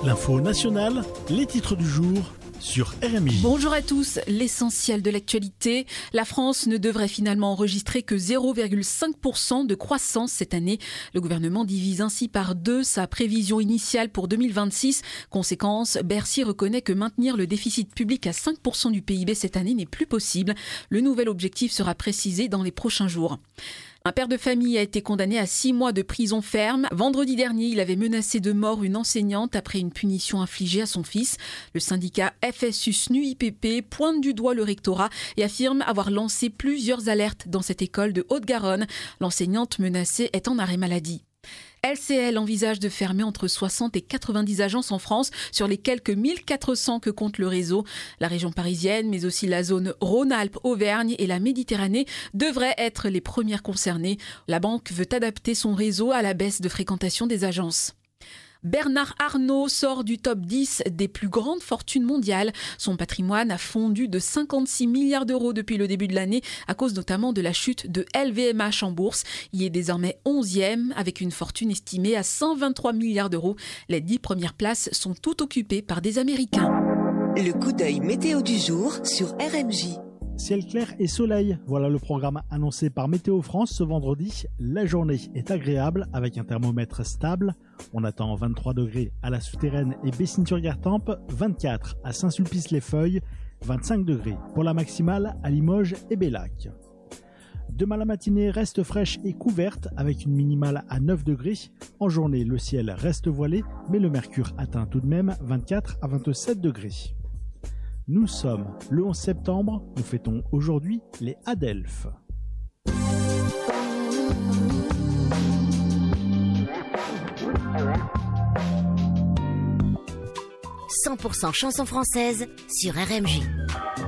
L'info nationale, les titres du jour sur RMI. Bonjour à tous, l'essentiel de l'actualité. La France ne devrait finalement enregistrer que 0,5% de croissance cette année. Le gouvernement divise ainsi par 2 sa prévision initiale pour 2026. Conséquence, Bercy reconnaît que maintenir le déficit public à 5% du PIB cette année n'est plus possible. Le nouvel objectif sera précisé dans les prochains jours. Un père de famille a été condamné à 6 mois de prison ferme. Vendredi dernier, il avait menacé de mort une enseignante après une punition infligée à son fils. Le syndicat FSU-SNU-IPP pointe du doigt le rectorat et affirme avoir lancé plusieurs alertes dans cette école de Haute-Garonne. L'enseignante menacée est en arrêt maladie. LCL envisage de fermer entre 60 et 90 agences en France sur les quelques 1400 que compte le réseau. La région parisienne, mais aussi la zone Rhône-Alpes-Auvergne et la Méditerranée devraient être les premières concernées. La banque veut adapter son réseau à la baisse de fréquentation des agences. Bernard Arnault sort du top 10 des plus grandes fortunes mondiales. Son patrimoine a fondu de 56 milliards d'euros depuis le début de l'année à cause notamment de la chute de LVMH en bourse. Il est désormais 11e avec une fortune estimée à 123 milliards d'euros. Les 10 premières places sont toutes occupées par des Américains. Le coup d'œil météo du jour sur RMJ. Ciel clair et soleil, voilà le programme annoncé par Météo France ce vendredi. La journée est agréable avec un thermomètre stable. On attend 23 degrés à la Souterraine et Bessines-sur-Gartempe, 24 à Saint-Sulpice-les-Feuilles, 25 degrés pour la maximale à Limoges et Bellac. Demain la matinée reste fraîche et couverte avec une minimale à 9 degrés. En journée, le ciel reste voilé, mais le mercure atteint tout de même 24 à 27 degrés. Nous sommes le 11 septembre, nous fêtons aujourd'hui les Adelphes. 100% chansons françaises sur RMJ.